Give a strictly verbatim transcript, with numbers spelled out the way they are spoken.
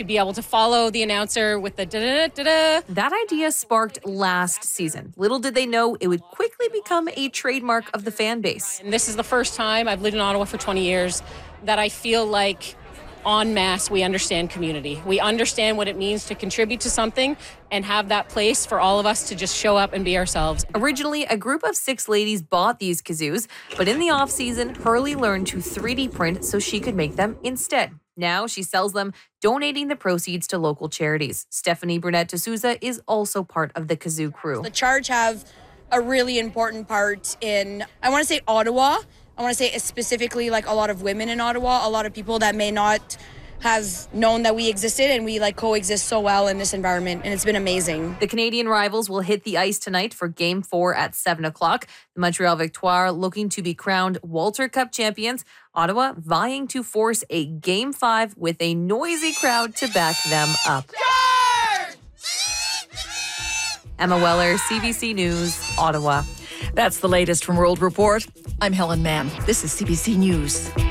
be able to follow the announcer with the da-da-da-da-da. That idea sparked last season. Little did they know it would quickly become a trademark of the fan base. And this is the first time, I've lived in Ottawa for twenty years, that I feel like en masse we understand community. We understand what it means to contribute to something and have that place for all of us to just show up and be ourselves. Originally, a group of six ladies bought these kazoos, but in the off-season, Hurley learned to three D print so she could make them instead. Now she sells them, donating the proceeds to local charities. Stephanie Burnett D'Souza is also part of the kazoo crew. The Charge have a really important part in, I want to say Ottawa. I want to say specifically like a lot of women in Ottawa, a lot of people that may not have known that we existed, and we like coexist so well in this environment, and it's been amazing. The Canadian rivals will hit the ice tonight for Game four at seven o'clock. The Montreal Victoire looking to be crowned Walter Cup champions. Ottawa vying to force a Game five with a noisy crowd to back them up. Emma Weller, C B C News, Ottawa. That's the latest from World Report. I'm Helen Mann. This is C B C News.